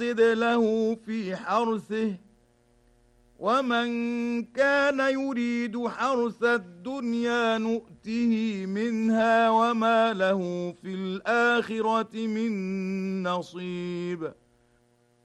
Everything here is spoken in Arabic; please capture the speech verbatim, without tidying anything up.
له في حرثه ومن كان يريد حرث الدنيا نؤته منها وما له في الآخرة من نصيب